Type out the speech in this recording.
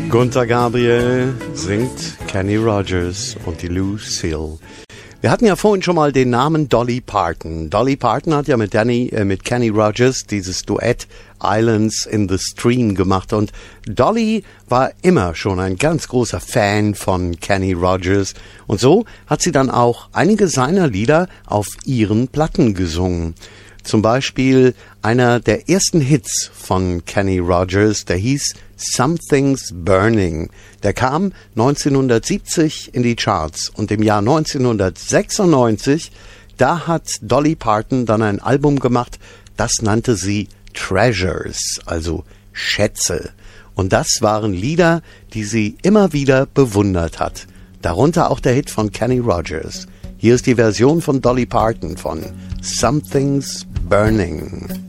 Gunther Gabriel singt Kenny Rogers und die Lucille. Wir hatten ja vorhin schon mal den Namen Dolly Parton. Dolly Parton hat ja mit Kenny Rogers dieses Duett Islands in the Stream gemacht und Dolly war immer schon ein ganz großer Fan von Kenny Rogers und so hat sie dann auch einige seiner Lieder auf ihren Platten gesungen. Zum Beispiel einer der ersten Hits von Kenny Rogers, der hieß Something's Burning. Der kam 1970 in die Charts und im Jahr 1996, da hat Dolly Parton dann ein Album gemacht, das nannte sie Treasures, also Schätze. Und das waren Lieder, die sie immer wieder bewundert hat. Darunter auch der Hit von Kenny Rogers. Hier ist die Version von Dolly Parton von Something's Burning.